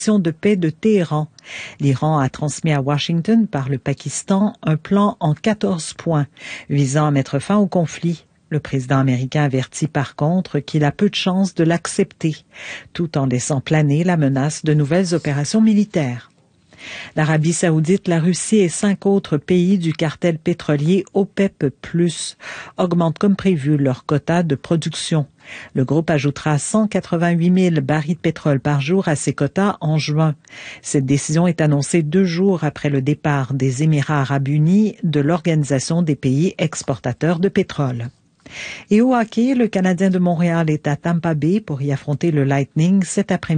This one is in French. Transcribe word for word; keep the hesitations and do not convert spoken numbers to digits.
de paix de Téhéran. L'Iran a transmis à Washington par le Pakistan un plan en quatorze points visant à mettre fin au conflit. Le président américain avertit par contre qu'il a peu de chances de l'accepter, tout en laissant planer la menace de nouvelles opérations militaires. L'Arabie saoudite, la Russie et cinq autres pays du cartel pétrolier OPEP plus, augmentent comme prévu leur quota de production. Le groupe ajoutera cent quatre-vingt-huit mille barils de pétrole par jour à ses quotas en juin. Cette décision est annoncée deux jours après le départ des Émirats arabes unis de l'Organisation des pays exportateurs de pétrole. Et au hockey, le Canadien de Montréal est à Tampa Bay pour y affronter le Lightning cet après-midi.